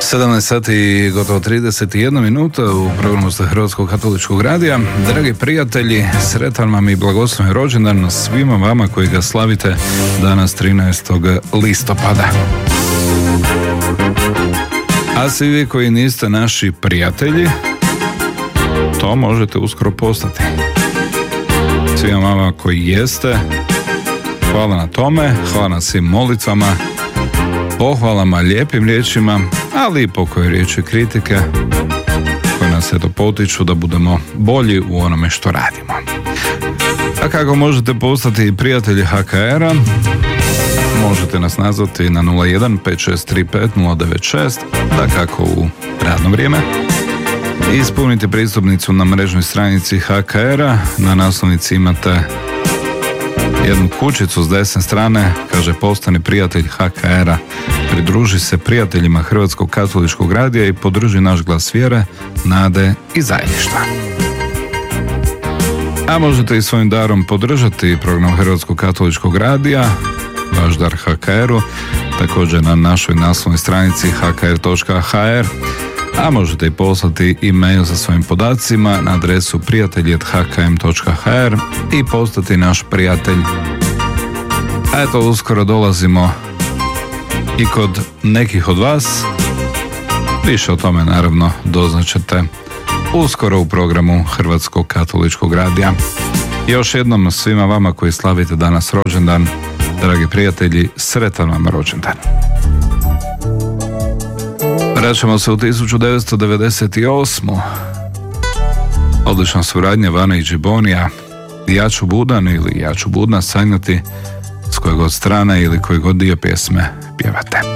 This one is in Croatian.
17 sati i gotovo 31 minuta u programu sa Hrvatskog katoličkog radija. Dragi prijatelji, sretan vam i blagosloven rođendan svima vama koji ga slavite danas 13. listopada. A svi vi koji niste naši prijatelji, to možete uskoro postati. Svima vama koji jeste, hvala na tome, hvala na svim molitvama, pohvalama, lijepim riječima, ali i po kojoj riječi kritike koje nas eto potiču da budemo bolji u onome što radimo. A kako možete postati prijatelji HKR-a? Možete nas nazvati na 01 5635 096, dakako u radno vrijeme. Ispunite pristupnicu na mrežnoj stranici HKR-a. Na naslovnici imate jednu kućicu s desne strane, kaže postani prijatelj HKR-a, pridruži se prijateljima Hrvatskog katoličkog radija i podrži naš glas vjere, nade i zajedništva. A možete i svojim darom podržati program Hrvatskog katoličkog radija, vaš dar HKR-u, također na našoj naslovnoj stranici hkr.hr, a možete i poslati e-mail sa svojim podacima na adresu prijatelji@hkm.hr i postati naš prijatelj. A eto, uskoro dolazimo i kod nekih od vas. Više o tome naravno doznaćete uskoro u programu Hrvatskog katoličkog radija. Još jednom svima vama koji slavite danas rođendan, dragi prijatelji, sretan vam rođendan. Vraćamo se u 1998. Odlična suradnja Vana i Džibonija. Ja ću budan ili ja ću budna sanjati s koje god strane ili koji god dio pjesme pjevate.